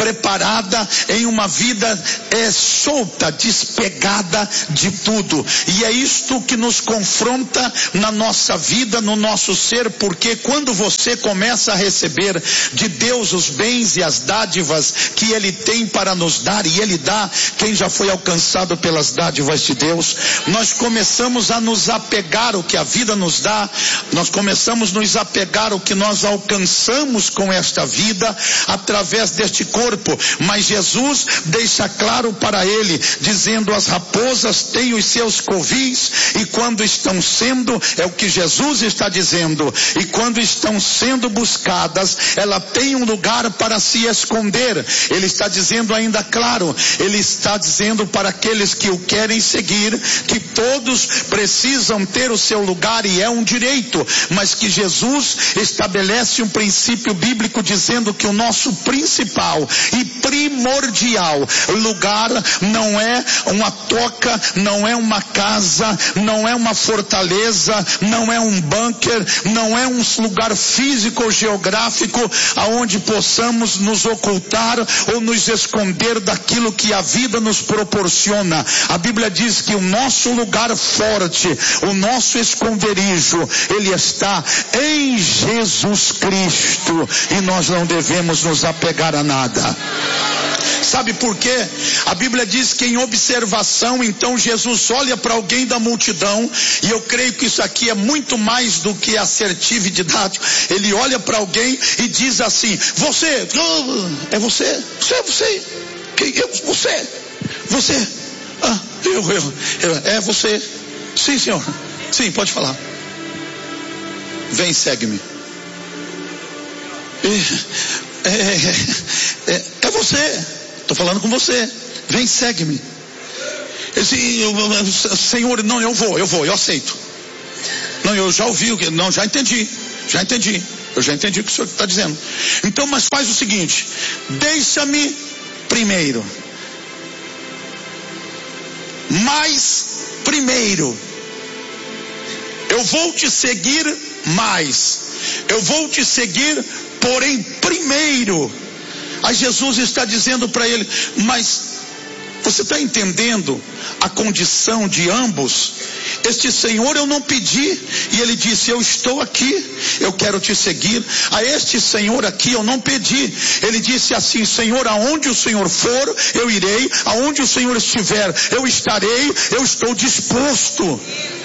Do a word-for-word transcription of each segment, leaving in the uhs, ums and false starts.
preparada em uma vida é, solta, despegada de tudo. E é isto que nos confronta na nossa vida, no nosso ser, porque quando você começa a receber de Deus os bens e as dádivas que Ele tem para nos dar, e Ele dá quem já foi alcançado pelas dádivas de Deus, nós começamos a nos apegar ao que a vida nos dá, nós começamos a nos apegar ao que nós alcançamos com esta vida, através deste corpo. Mas Jesus deixa claro para ele, dizendo: as raposas têm os seus covis, e quando estão sendo, é o que Jesus está dizendo, e quando estão sendo buscadas, ela tem um lugar para se esconder. Ele está dizendo ainda claro, ele está dizendo para aqueles que o querem seguir, que todos precisam ter o seu lugar, e é um direito, mas que Jesus estabelece um princípio bíblico dizendo que o nosso principal e primordial lugar não é uma toca, não é uma casa, não é uma fortaleza, não é um bunker, não é um lugar físico ou geográfico aonde possamos nos ocultar ou nos esconder daquilo que a vida nos proporciona. A Bíblia diz que o nosso lugar forte, o nosso esconderijo, ele está em Jesus Cristo, e nós não devemos nos apegar a nada. Sabe por quê? A Bíblia diz que em observação, então Jesus olha para alguém da multidão, e eu creio que isso aqui é muito mais do que assertivo e didático. Ele olha para alguém e diz assim: você, é você, você, é você, eu, você, você, ah, eu, eu, eu, é você, sim senhor, sim, pode falar, vem, segue-me. É, é, é, é você, estou falando com você, vem, segue-me. Esse, Senhor, não, eu vou, eu vou, eu aceito. Não, eu já ouvi, não, já entendi, já entendi, eu já entendi o que o Senhor está dizendo. Então, mas faz o seguinte: deixa-me primeiro, mas primeiro, eu vou te seguir mais, eu vou te seguir, porém primeiro. Aí Jesus está dizendo para ele: mas você está entendendo a condição de ambos? Este senhor eu não pedi, e ele disse: eu estou aqui, eu quero te seguir. A este senhor aqui eu não pedi, ele disse assim: Senhor, aonde o Senhor for, eu irei, aonde o Senhor estiver, eu estarei, eu estou disposto.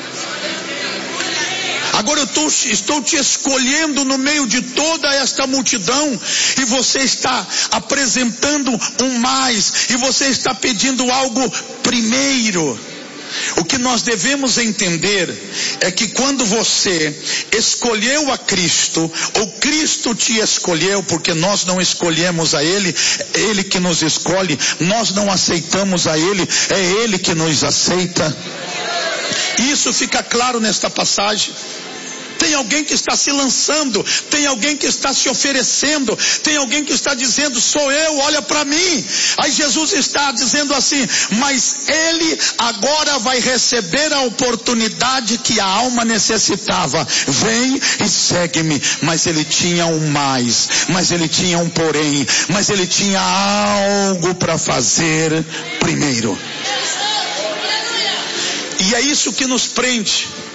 Agora eu tô, estou te escolhendo no meio de toda esta multidão, e você está apresentando um mais, e você está pedindo algo primeiro. O que nós devemos entender é que quando você escolheu a Cristo, ou Cristo te escolheu, porque nós não escolhemos a Ele, é Ele que nos escolhe, nós não aceitamos a Ele, é Ele que nos aceita. Isso fica claro nesta passagem. Tem alguém que está se lançando, tem alguém que está se oferecendo, tem alguém que está dizendo: sou eu, olha para mim. Aí Jesus está dizendo assim: mas ele agora vai receber a oportunidade que a alma necessitava. Vem e segue-me. Mas ele tinha um mais, mas ele tinha um porém, mas ele tinha algo para fazer primeiro. E é isso que nos prende.